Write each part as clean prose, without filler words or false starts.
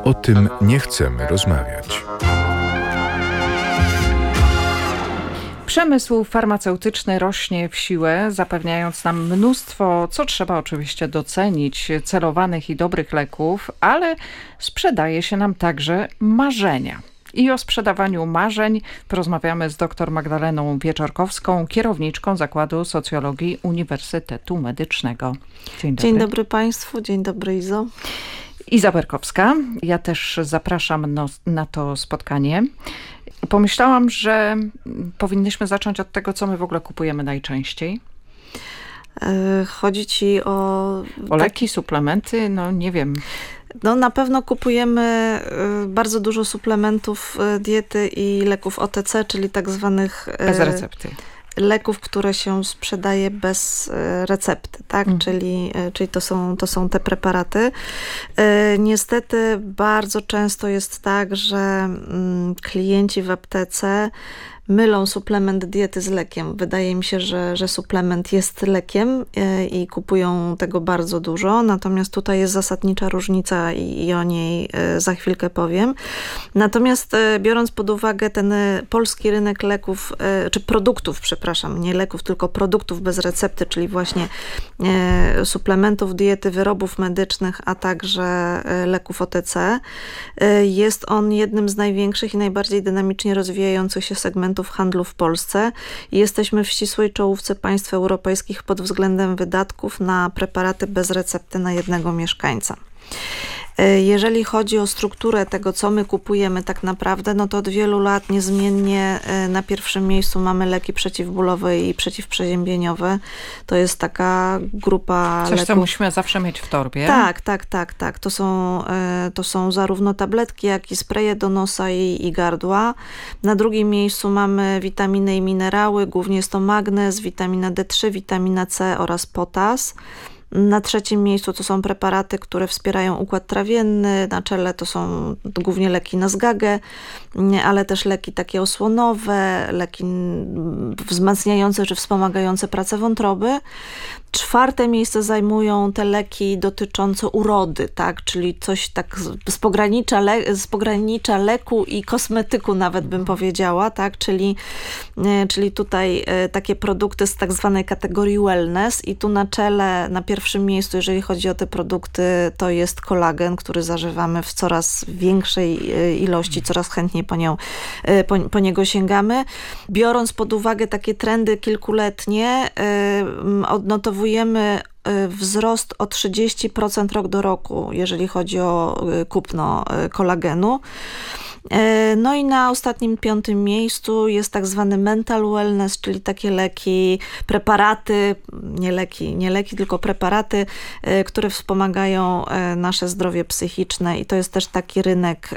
O tym nie chcemy rozmawiać. Przemysł farmaceutyczny rośnie w siłę, zapewniając nam mnóstwo, co trzeba oczywiście docenić, celowanych i dobrych leków, ale sprzedaje się nam także marzenia. I o sprzedawaniu marzeń porozmawiamy z dr Magdaleną Wieczorkowską, kierowniczką Zakładu Socjologii Uniwersytetu Medycznego. Dzień dobry. Dzień dobry Państwu, dzień dobry Izo. Iza Berkowska. Ja też zapraszam na to spotkanie. Pomyślałam, że powinnyśmy zacząć od tego, co my w ogóle kupujemy najczęściej. Chodzi ci o leki, suplementy? No nie wiem. No na pewno kupujemy bardzo dużo suplementów diety i leków OTC, czyli tak zwanych... Bez recepty. Leków, które się sprzedaje bez recepty, tak? Czyli to są te preparaty. Niestety bardzo często jest tak, że klienci w aptece mylą suplement diety z lekiem. Wydaje mi się, że suplement jest lekiem i kupują tego bardzo dużo, natomiast tutaj jest zasadnicza różnica i o niej za chwilkę powiem. Natomiast biorąc pod uwagę ten polski rynek leków, czy produktów, przepraszam, nie leków, tylko produktów bez recepty, czyli właśnie suplementów diety, wyrobów medycznych, a także leków OTC, jest on jednym z największych i najbardziej dynamicznie rozwijających się segmentów handlu w Polsce i jesteśmy w ścisłej czołówce państw europejskich pod względem wydatków na preparaty bez recepty na jednego mieszkańca. Jeżeli chodzi o strukturę tego, co my kupujemy tak naprawdę, no to od wielu lat niezmiennie na pierwszym miejscu mamy leki przeciwbólowe i przeciwprzeziębieniowe. To jest taka grupa leków. Co musimy zawsze mieć w torbie. Tak. To są zarówno tabletki, jak i spreje do nosa i gardła. Na drugim miejscu mamy witaminy i minerały, głównie jest to magnez, witamina D3, witamina C oraz potas. Na trzecim miejscu to są preparaty, które wspierają układ trawienny. Na czele to są głównie leki na zgagę, ale też leki takie osłonowe, leki wzmacniające czy wspomagające pracę wątroby. Czwarte miejsce zajmują te leki dotyczące urody, tak? Czyli coś tak z pogranicza leku i kosmetyku nawet bym powiedziała, tak? Czyli tutaj takie produkty z tak zwanej kategorii wellness i tu na czele, na pierwszym miejscu, jeżeli chodzi o te produkty, to jest kolagen, który zażywamy w coraz większej ilości, coraz chętniej po niego sięgamy. Biorąc pod uwagę takie trendy kilkuletnie, odnotowujemy wzrost o 30% rok do roku, jeżeli chodzi o kupno kolagenu. No i na ostatnim, piątym miejscu jest tak zwany mental wellness, czyli takie leki, preparaty, nie leki, tylko preparaty, które wspomagają nasze zdrowie psychiczne i to jest też taki rynek,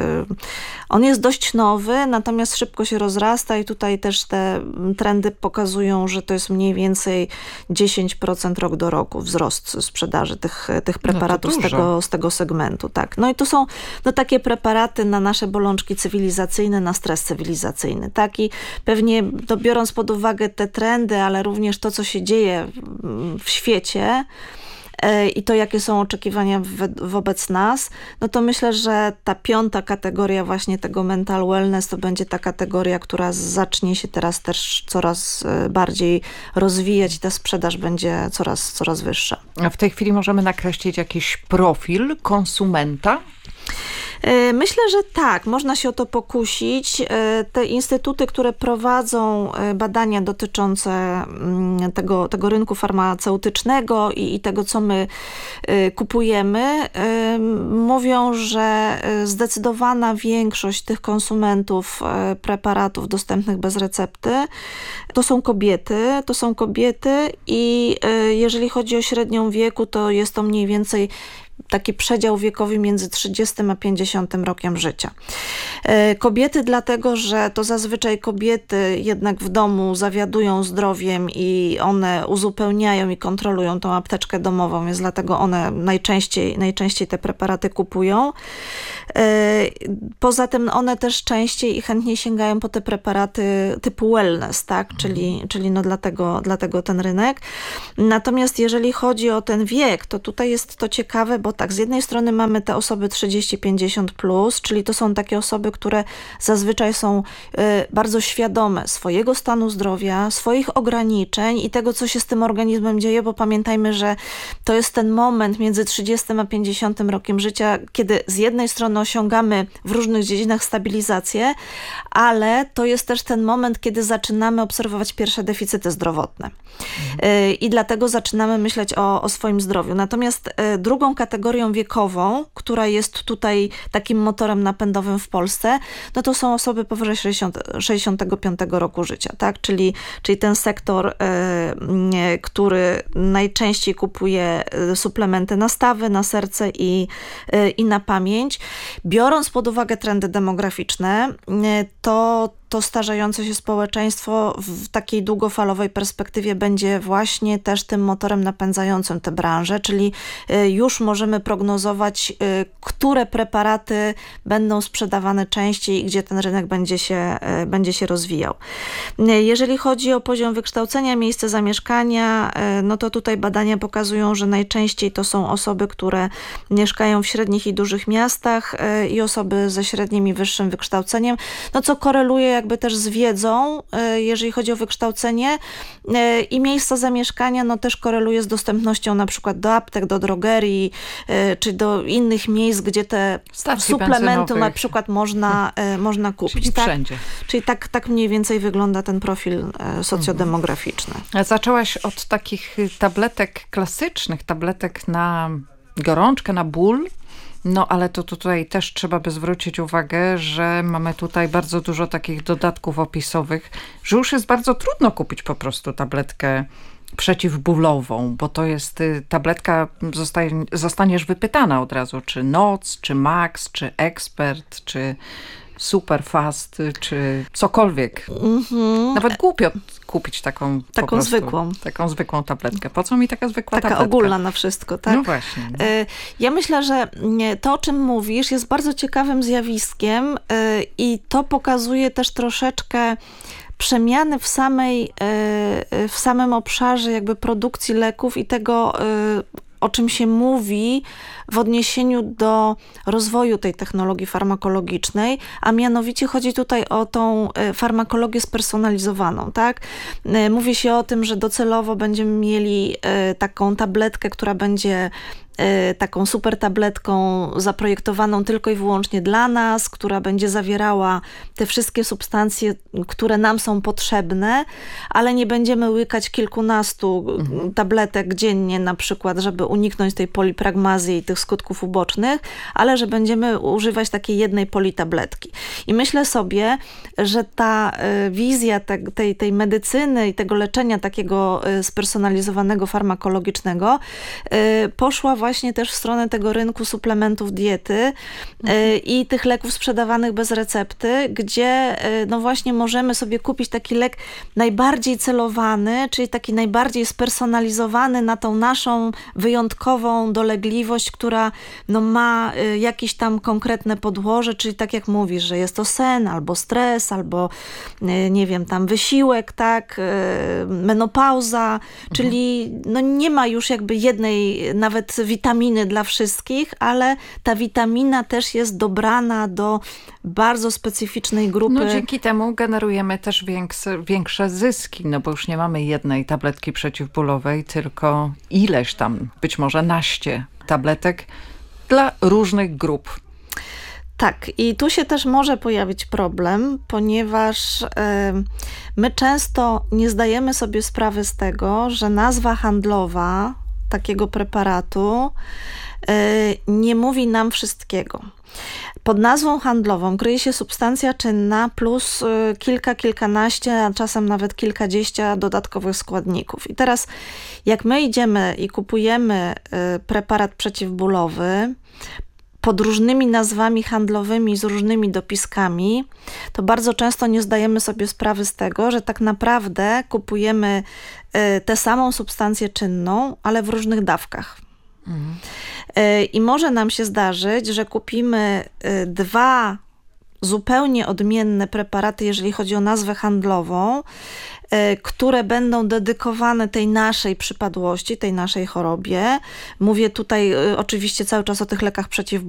on jest dość nowy, natomiast szybko się rozrasta i tutaj też te trendy pokazują, że to jest mniej więcej 10% rok do roku wzrost sprzedaży tych preparatów z tego segmentu. Tak. No i to są takie preparaty na nasze bolączki cywilizacyjne, na stres cywilizacyjny. Tak? I pewnie biorąc pod uwagę te trendy, ale również to, co się dzieje w świecie i to, jakie są oczekiwania wobec nas, no to myślę, że ta piąta kategoria właśnie tego mental wellness to będzie ta kategoria, która zacznie się teraz też coraz bardziej rozwijać i ta sprzedaż będzie coraz wyższa. A w tej chwili możemy nakreślić jakiś profil konsumenta? Myślę, że tak, można się o to pokusić. Te instytuty, które prowadzą badania dotyczące tego rynku farmaceutycznego i tego, co my kupujemy, mówią, że zdecydowana większość tych konsumentów preparatów dostępnych bez recepty to są kobiety i jeżeli chodzi o średnią wieku, to jest to mniej więcej taki przedział wiekowy między 30 a 50 rokiem życia. Kobiety dlatego, że to zazwyczaj kobiety jednak w domu zawiadują zdrowiem i one uzupełniają i kontrolują tą apteczkę domową, więc dlatego one najczęściej te preparaty kupują. Poza tym one też częściej i chętniej sięgają po te preparaty typu wellness, tak? Czyli no dlatego ten rynek. Natomiast jeżeli chodzi o ten wiek, to tutaj jest to ciekawe, bo bo tak, z jednej strony mamy te osoby 30-50+, czyli to są takie osoby, które zazwyczaj są bardzo świadome swojego stanu zdrowia, swoich ograniczeń i tego, co się z tym organizmem dzieje, bo pamiętajmy, że to jest ten moment między 30 a 50 rokiem życia, kiedy z jednej strony osiągamy w różnych dziedzinach stabilizację, ale to jest też ten moment, kiedy zaczynamy obserwować pierwsze deficyty zdrowotne. I dlatego zaczynamy myśleć o swoim zdrowiu. Natomiast drugą kategorią wiekową, która jest tutaj takim motorem napędowym w Polsce, no to są osoby powyżej 65 roku życia, tak? Czyli ten sektor, który najczęściej kupuje suplementy na stawy, na serce i na pamięć. Biorąc pod uwagę trendy demograficzne, to starzejące się społeczeństwo w takiej długofalowej perspektywie będzie właśnie też tym motorem napędzającym tę branżę, czyli już możemy prognozować, które preparaty będą sprzedawane częściej i gdzie ten rynek będzie się rozwijał. Jeżeli chodzi o poziom wykształcenia, miejsce zamieszkania, no to tutaj badania pokazują, że najczęściej to są osoby, które mieszkają w średnich i dużych miastach i osoby ze średnim i wyższym wykształceniem, no co koreluje jakby też z wiedzą, jeżeli chodzi o wykształcenie i miejsca zamieszkania, no też koreluje z dostępnością na przykład do aptek, do drogerii, czy do innych miejsc, gdzie te suplementy na przykład można kupić. Czyli tak? Wszędzie. Czyli tak mniej więcej wygląda ten profil socjodemograficzny. Zaczęłaś od takich tabletek klasycznych, tabletek na gorączkę, na ból. No, ale to tutaj też trzeba by zwrócić uwagę, że mamy tutaj bardzo dużo takich dodatków opisowych, że już jest bardzo trudno kupić po prostu tabletkę przeciwbólową, bo to jest tabletka, zostaniesz wypytana od razu, czy NOC, czy Max, czy Expert, czy Superfast, czy cokolwiek. Nawet głupio kupić taką zwykłą tabletkę. Po co mi taka zwykła tabletka? Taka ogólna na wszystko, tak? No właśnie. No. Ja myślę, że to, o czym mówisz, jest bardzo ciekawym zjawiskiem i to pokazuje też troszeczkę przemiany w samym obszarze jakby produkcji leków i tego, o czym się mówi w odniesieniu do rozwoju tej technologii farmakologicznej, a mianowicie chodzi tutaj o tą farmakologię spersonalizowaną, tak? Mówi się o tym, że docelowo będziemy mieli taką tabletkę, która będzie taką super tabletką zaprojektowaną tylko i wyłącznie dla nas, która będzie zawierała te wszystkie substancje, które nam są potrzebne, ale nie będziemy łykać kilkunastu tabletek dziennie na przykład, żeby uniknąć tej polipragmazji i tych skutków ubocznych, ale że będziemy używać takiej jednej politabletki. I myślę sobie, że ta wizja tej medycyny i tego leczenia takiego spersonalizowanego farmakologicznego poszła właśnie też w stronę tego rynku suplementów diety i tych leków sprzedawanych bez recepty, gdzie no właśnie możemy sobie kupić taki lek najbardziej celowany, czyli taki najbardziej spersonalizowany na tą naszą wyjątkową dolegliwość, która no ma jakieś tam konkretne podłoże, czyli tak jak mówisz, że jest to sen, albo stres, albo nie wiem, tam wysiłek, tak, menopauza, czyli no nie ma już jakby jednej nawet witaminy dla wszystkich, ale ta witamina też jest dobrana do bardzo specyficznej grupy. No dzięki temu generujemy też większe zyski, no bo już nie mamy jednej tabletki przeciwbólowej, tylko ileś tam, być może naście tabletek dla różnych grup. Tak, i tu się też może pojawić problem, ponieważ my często nie zdajemy sobie sprawy z tego, że nazwa handlowa takiego preparatu nie mówi nam wszystkiego. Pod nazwą handlową kryje się substancja czynna plus kilkanaście, a czasem nawet kilkadziesiąt dodatkowych składników. I teraz jak my idziemy i kupujemy preparat przeciwbólowy pod różnymi nazwami handlowymi z różnymi dopiskami, to bardzo często nie zdajemy sobie sprawy z tego, że tak naprawdę kupujemy tę samą substancję czynną, ale w różnych dawkach. I może nam się zdarzyć, że kupimy dwa zupełnie odmienne preparaty, jeżeli chodzi o nazwę handlową, które będą dedykowane tej naszej przypadłości, tej naszej chorobie. Mówię tutaj oczywiście cały czas o tych lekach